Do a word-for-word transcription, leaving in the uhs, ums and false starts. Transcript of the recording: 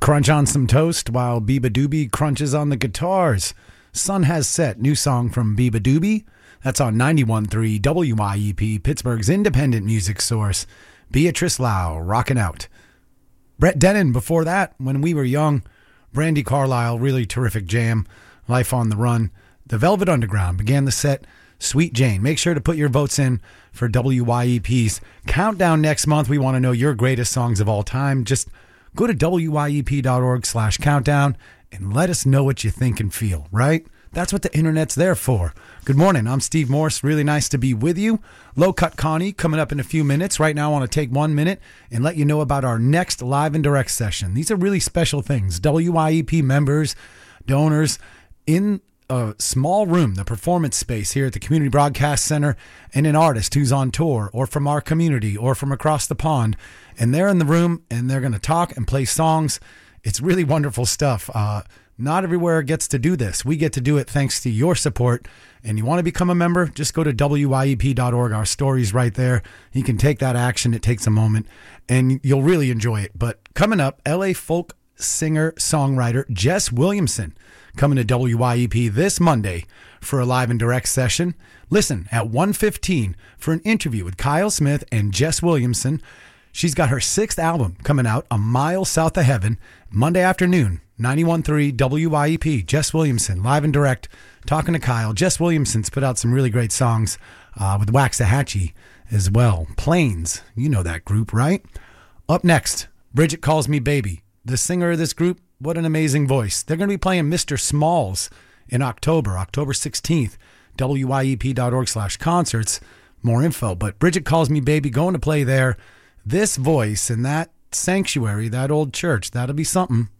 Crunch on some toast while Biba Doobie crunches on the guitars. Sun has set, new song from Biba Doobie. That's on ninety-one point three W I E P, Pittsburgh's independent music source. Beatrice Lau, rockin' out. Brett Dennen, before that, When We Were Young. Brandy Carlisle, really terrific jam. Life on the Run. The Velvet Underground began the set. Sweet Jane. Make sure to put your votes in for W Y E P's countdown next month. We want to know your greatest songs of all time. Just go to W Y E P dot org slash countdown and let us know what you think and feel, right? That's what the internet's there for. Good morning. I'm Steve Morse. Really nice to be with you. Low Cut Connie coming up in a few minutes. Right now, I want to take one minute and let you know about our next live and direct session. These are really special things. W Y E P members, donors in a small room, the performance space here at the Community Broadcast Center, and an artist who's on tour or from our community or from across the pond. And they're in the room and they're going to talk and play songs. It's really wonderful stuff. Uh, not everywhere gets to do this. We get to do it thanks to your support. And you want to become a member? Just go to W Y E P dot org. Our story's right there. You can take that action. It takes a moment and you'll really enjoy it. But coming up, L A folk singer-songwriter Jess Williamson coming to W Y E P this Monday for a live and direct session. Listen at one fifteen for an interview with Kyle Smith and Jess Williamson. She's got her sixth album coming out, A Mile South of Heaven, Monday afternoon, ninety-one point three W Y E P. Jess Williamson, live and direct, talking to Kyle. Jess Williamson's put out some really great songs uh, with Waxahachie as well. Plains, you know that group, right? Up next, Bridget Calls Me Baby. The singer of this group, what an amazing voice. They're going to be playing Mister Smalls in October, October sixteenth, W Y E P dot org slash concerts. More info, but Bridget Calls Me Baby going to play there. This voice and that sanctuary, that old church, that'll be something.